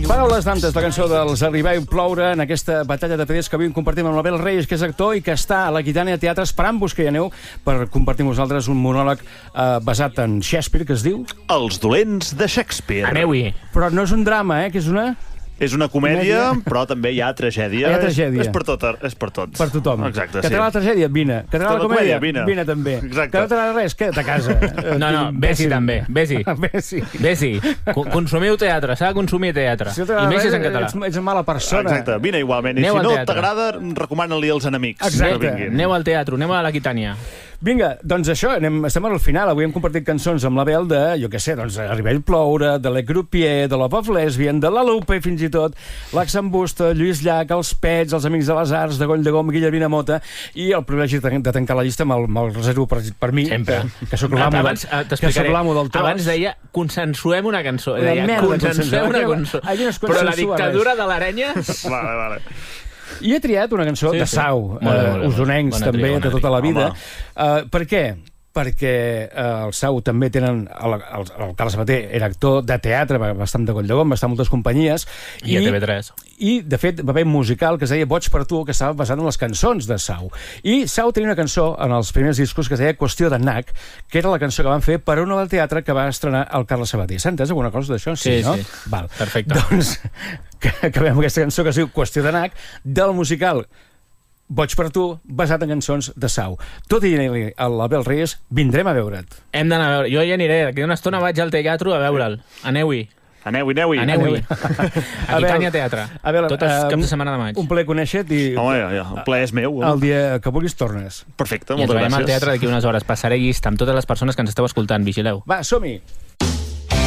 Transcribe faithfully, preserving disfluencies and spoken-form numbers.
Paraules d'antes, la cançó dels Arribar i Ploure en aquesta batalla de peders que avui compartim amb l'Abel Reyes, que és actor i que està a l'Aquitània Teatre esperant-vos que hi aneu per compartir amb vosaltres un monòleg eh, basat en Shakespeare, que es diu... Els dolents de Shakespeare. Aneu-hi. Però no és un drama, eh, que és una... És una comèdia, comèdia, però també hi ha tragèdia. Hi ha tragèdia. És, és per tot, és per tots. Per tothom. Exacte, que sí. t'agrada la tragèdia? Vine. Que t'agrada la comèdia? vine. Vine també. Exacte. Que no t'agrada res? Queda't a casa. No, no, vés-hi també, vés-hi. Vés-hi. Vés-hi. Consumiu teatre, s'ha de consumir teatre. Si I més si és en català. Ets, ets mala persona. Exacte, vine igualment. I Aneu si no teatre. t'agrada, recomana-li als enemics. Exacte. Aneu al teatre, aneu a l'Aquitània. Vinga, doncs això, anem, estem al final. Avui hem compartit cançons amb l'Abel de, jo què sé, doncs, Arribar i Ploure, de Le Croupier, de Love of Lesbian, de la Lupe, fins i tot, l'Axambusta, Lluís Llach, els Pets, els Amics de les Arts, de Goll de Gom, Guillermina Mota, i el privilegi de, de tancar la llista amb el, amb el reservo per, per mi, Sempre. que, que sóc l'amo Abans, eh, que soc l'amo del tros. Abans deia, consensuem una cançó. Una Deia, merda de consensuem una consensuar. cançó. Aquí no es Però la consensua dictadura de l'arenya... Vale, vale. I he triat una cançó Sí, de sí. Sau, Molt bé, eh, molt bé. usonencs Bona també, tria, bona de tota la tria. vida. Home. Uh, per què? Perquè eh, el Sau també tenen... El, el, el Carles Sabater era actor de teatre, va estar amb de Goll de Gom, va estar en moltes companyies. I a T V tres. I, de fet, va haver un musical que es deia Boig per tu, que estava basat en les cançons de Sau. I Sau tenia una cançó en els primers discos que es deia Qüestió de Nac, que era la cançó que van fer per una del teatre que va estrenar el Carles Sabater. S'ha entès alguna cosa d'això? Sí, no? sí. Val. Perfecte. Doncs que acabem amb aquesta cançó que es diu Qüestió de Nac, del musical Boig per tu, basat en cançons de Sau. Tot i dir-li a l'Abel Reyes, vindrem a veure't. Hem d'anar a veure. Jo ja aniré. D'aquí una estona vaig al teatre a veure'l. Aneu-hi. Aneu-hi, aneu-hi. Aneu-hi. Aquitània Teatre. A veure, Tot els eh, caps de setmana de maig. Un plaer conèixer-te i Home, ja, ja. El plaer és meu. el dia que vulguis tornes. Perfecte, I ens moltes veiem gràcies. al teatre d'aquí unes hores. Passaré llista amb totes les persones que ens esteu escoltant. Vigileu. Va, som-hi!